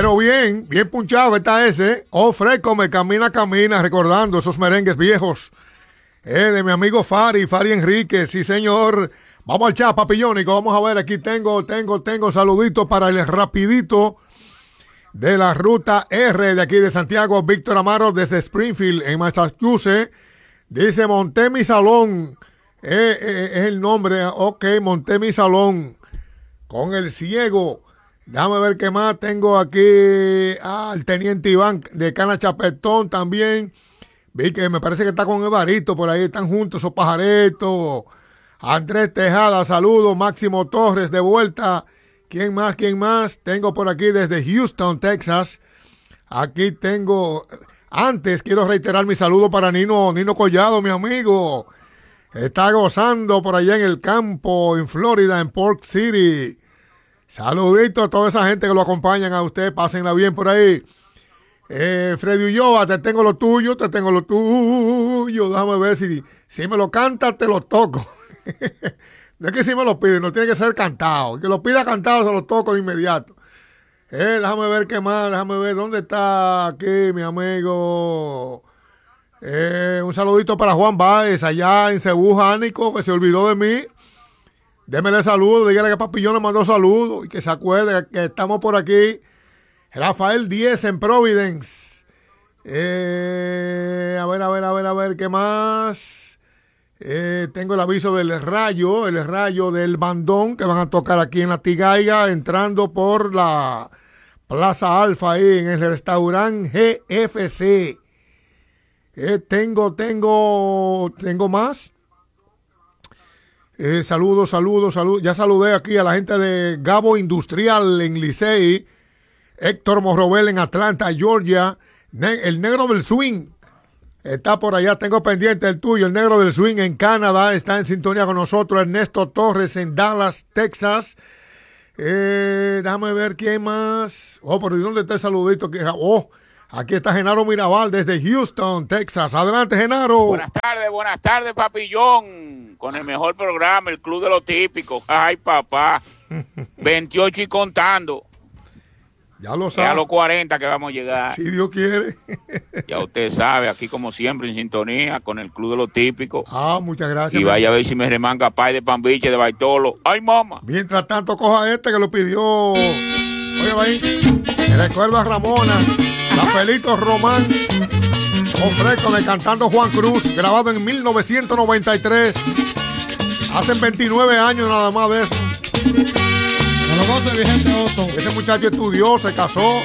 Pero bien punchado está ese. Oh, fresco, me camina, recordando esos merengues viejos. De mi amigo Fari Enrique, sí señor. Vamos al chat, papillónico, vamos a ver, aquí tengo saluditos para el rapidito de la ruta R de aquí de Santiago, Víctor Amaro desde Springfield, en Massachusetts. Dice, monté mi salón, es el nombre, ok, monté mi salón con el ciego. Déjame ver qué más tengo aquí. El teniente Iván de Cana Chapetón también. Vi que me parece que está con Evarito, por ahí están juntos esos pajaritos. Andrés Tejada, saludos. Máximo Torres de vuelta. ¿Quién más? Tengo por aquí desde Houston, Texas. Aquí tengo. Antes quiero reiterar mi saludo para Nino Collado, mi amigo. Está gozando por allá en el campo, en Florida, en Park City. Saludito a toda esa gente que lo acompañan a usted. Pásenla bien por ahí. Freddy Ulloa, te tengo lo tuyo. Déjame ver si me lo cantas, te lo toco. No es que si me lo piden, no tiene que ser cantado. El que lo pida cantado se lo toco de inmediato. Déjame ver qué más, déjame ver dónde está aquí mi amigo. Un saludito para Juan Báez, allá en Cebú, Jánico, que se olvidó de mí. Démele saludos, dígale que Papillón le mandó saludos y que se acuerde que estamos por aquí. Rafael 10 en Providence. A ver, ¿qué más? Tengo el aviso del rayo del bandón que van a tocar aquí en la Tigaiga, entrando por la Plaza Alfa ahí en el restaurante GFC. Tengo más. Saludos. Ya saludé aquí a la gente de Gabo Industrial en Licey, Héctor Morrobel en Atlanta, Georgia, el negro del swing está por allá, tengo pendiente el tuyo, el negro del swing en Canadá, está en sintonía con nosotros, Ernesto Torres en Dallas, Texas. Déjame ver quién más. Pero ¿y dónde está el saludito? Aquí está Genaro Mirabal desde Houston, Texas. Adelante, Genaro. Buenas tardes, Papillón. Con el mejor programa, el Club de los Típicos. Ay, papá. 28 y contando. Ya lo sabe. A los 40 que vamos a llegar. Si Dios quiere. Ya usted sabe, aquí como siempre en sintonía con el Club de los Típicos. Muchas gracias. Y vaya a ver si me remanga pay de Pambiche, de Baitolo. Ay, mamá. Mientras tanto, coja que lo pidió. Oye, va ahí. Me recuerdo a Ramona, Rafaelito Román, Fresco de Cantando Juan Cruz, grabado en 1993. Hacen 29 años nada más de eso. Ese muchacho estudió, se casó.